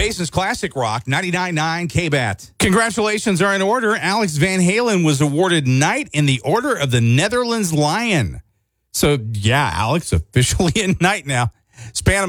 Basin's Classic Rock, 99.9 KBAT. Congratulations are in order. Alex Van Halen was awarded Knight in the Order of the Netherlands Lion. So, yeah, Alex officially a Knight now. Span